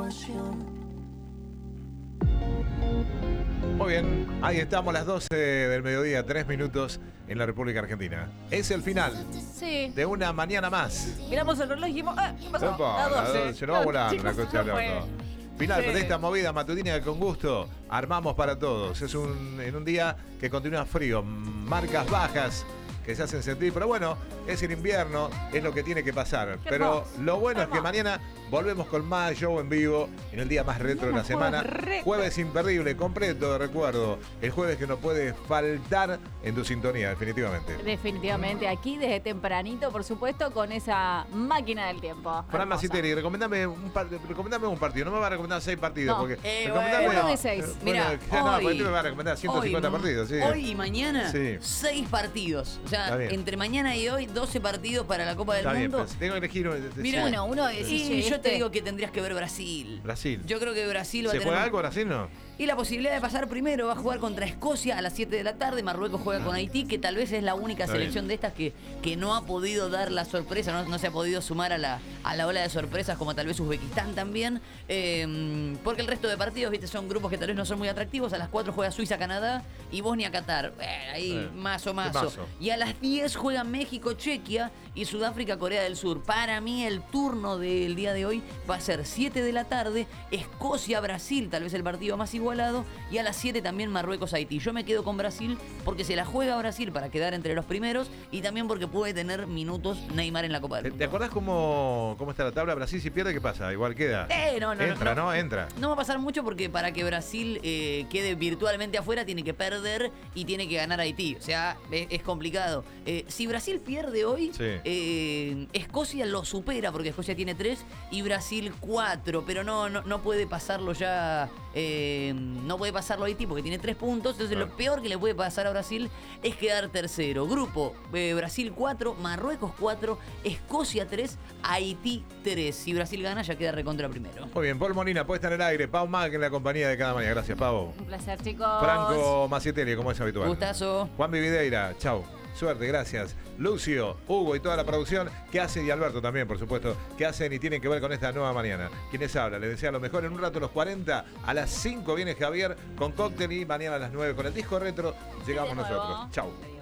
Muy bien, ahí estamos, las 12 del mediodía, 3 minutos en la República Argentina. Es el final Sí. de una mañana más. Miramos el reloj y dijimos, ¿qué pasó? Opa, Las 12. se nos va volando Chicos, una cosa no fue. loco. Final Sí. de esta movida matutina que con gusto armamos para todos. Es en un día que continúa frío, marcas bajas que se hacen sentir, pero bueno, es el invierno, es lo que tiene que pasar. Qué Pero hermoso, lo bueno es que hermoso. mañana volvemos con más show en vivo en el día más retro de la semana. Jueves imperdible, completo de recuerdo. El jueves que no puede faltar en tu sintonía, definitivamente. Definitivamente, aquí desde tempranito, por supuesto, con esa máquina del tiempo. Fran Hermosa. Masiteri, recomendame un partido. No me va a recomendar 6 partidos. No. porque Bueno, uno de 6. Mirá, no, hoy- porque tú me vas a recomendar 150 partidos. Sí. Hoy y mañana, Sí. 6 partidos. O Está sea, bien. entre mañana y hoy, 12 partidos para la Copa del Está bien, Mundo. pero si tengo que elegir Mira, uno de Y yo te digo que tendrías que ver Brasil. Brasil. Yo creo que Brasil va a ¿Se tener. juega algo Brasil no? Y la posibilidad de pasar primero va a jugar contra Escocia a las 7 de la tarde. Marruecos juega con Haití, que tal vez es la única Está selección de estas que no ha podido dar la sorpresa, no se ha podido sumar a la ola de sorpresas, como tal vez Uzbekistán también. Porque el resto de partidos, viste, son grupos que tal vez no son muy atractivos. A las 4 juega Suiza-Canadá y Bosnia-Qatar. Ahí, mazo. mazo. Y a las 10 juegan México-Chequia y Sudáfrica-Corea del Sur. Para mí, el turno del día de hoy va a ser 7 de la tarde, Escocia-Brasil, tal vez el partido más igualado, y a las 7 también Marruecos-Haití. Yo me quedo con Brasil porque se la juega Brasil para quedar entre los primeros y también porque puede tener minutos Neymar en la Copa del Mundo. ¿Te acordás cómo está la tabla? Brasil si pierde, ¿qué pasa? Igual queda. Entra, ¿no? Entra. No va a pasar mucho porque para que Brasil quede virtualmente afuera tiene que perder y tiene que ganar Haití. O sea, es complicado. Si Brasil pierde hoy, Sí. Escocia lo supera porque Escocia tiene 3 y Brasil 4. Pero no puede pasarlo ya. No puede pasarlo a Haití porque tiene 3 puntos. Entonces Claro. lo peor que le puede pasar a Brasil es quedar tercero. Grupo Brasil 4, Marruecos 4, Escocia 3, Haití 3. Si Brasil gana ya queda recontra primero. Muy bien, Paul Molina, puesta en el aire. Pau Mag en la compañía de cada mañana. Gracias, Pau. Un placer, chicos. Franco Masiteri, como es habitual. Gustazo. Juan Vivideira, chau. Suerte, gracias. Lucio, Hugo y toda la producción que hacen, y Alberto también, por supuesto, que hacen y tienen que ver con esta nueva mañana. Quienes hablan, les deseo lo mejor. En un rato, los 40, a las 5 viene Javier con cóctel y mañana a las 9 con el disco retro. Llegamos De nuevo. nosotros. Chau.